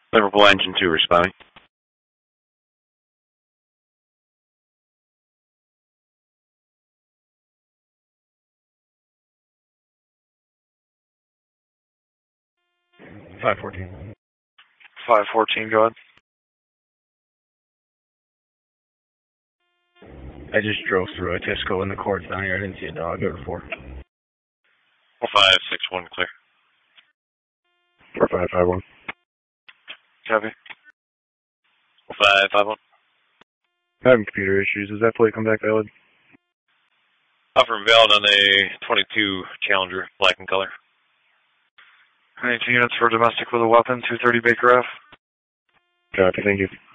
Liverpool Engine 2 responding. $514. 514, go ahead. I just drove through a Tisco in the courts down here. I didn't see a dog or 4. 4561 clear. 4551. Copy. 4551. Having computer issues. Does that plate come back valid? Offer invalid on a 22 Challenger, black in color. 22 units for domestic with a weapon, 230 Baker Ave. Copy, thank you.